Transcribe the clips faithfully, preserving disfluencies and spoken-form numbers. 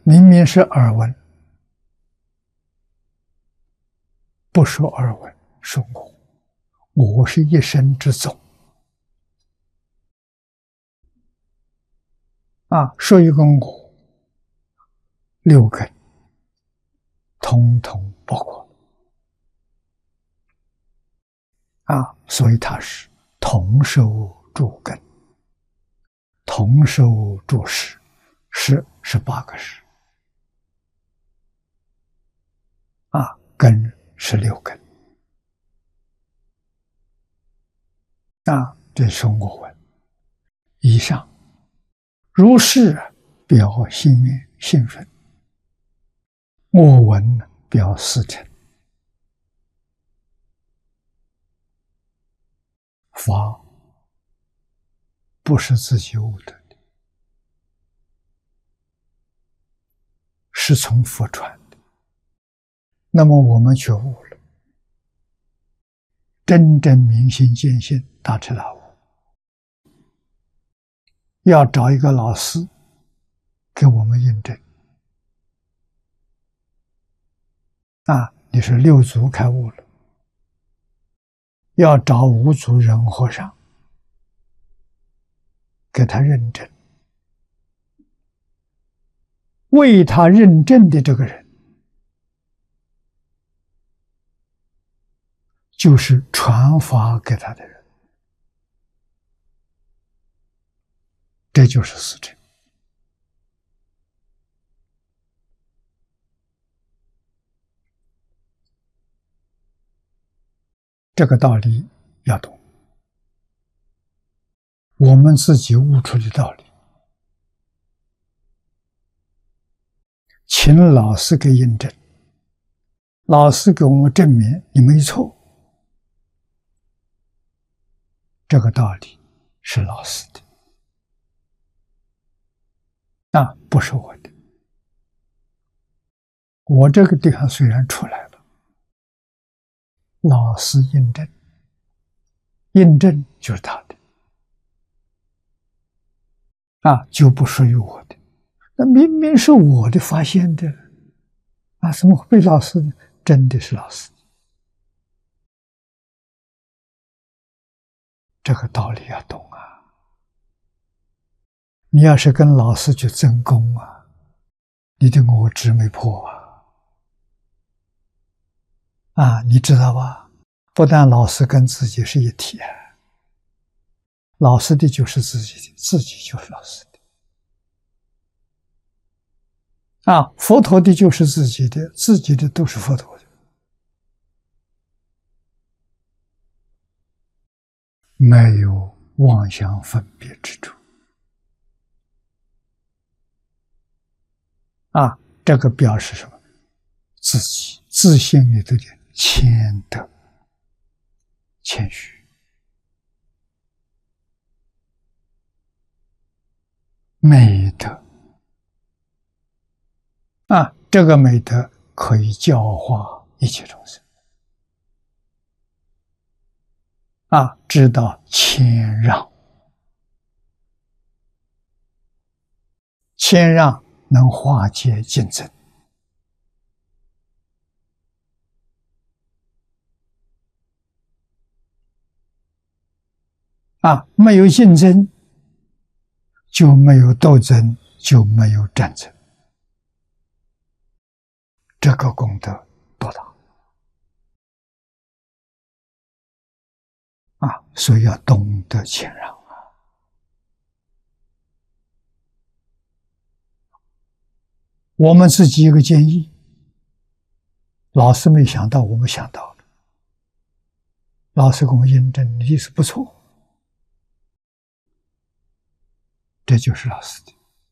明明是耳闻，不说耳闻，说我，我是一生之总。啊，说一个我，六根通通包括。啊，所以它是同受诸根，同受诸识，识是八个识。啊，根是六根。啊，这是我闻。以上如是表心愿兴奋，我闻表四尘。法不是自己悟得的，是从佛传的。那么我们觉悟了，真正明心见性，大彻大悟，要找一个老师给我们印证。啊，你是六祖开悟了，要找五祖仁和尚给他认证。为他认证的这个人，就是传法给他的人，这就是实证。这个道理要懂，我们自己悟出的道理，请老师给印证，老师给我们证明你没错，这个道理是老师的，啊，不是我的。我这个地方虽然出来了，老师印证，印证就是他的，啊，就不属于我的。那明明是我的发现的，啊，怎么会被老师呢？真的是老师的。这个道理要懂啊！你要是跟老师去争功啊，你的我执没破啊！啊，你知道吧？不但老师跟自己是一体啊，老师的就是自己的，自己就是老师的。啊，佛陀的就是自己的，自己的都是佛陀的，没有妄想分别之处。啊，这个表示什么？自己自信里头的谦德、谦虚、美德。啊，这个美德可以教化一切众生。啊，知道谦让，谦让能化解竞争。啊，没有竞争，就没有斗争，就没有战争。这个功德多大啊！所以要懂得谦让啊！我们自己一个建议，老师没想到，我们想到了，老师给我们印证，你的意思不错，这就是老师的。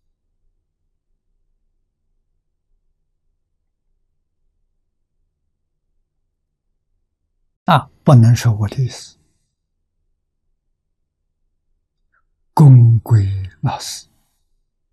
啊，不能说我的意思，恭归老师。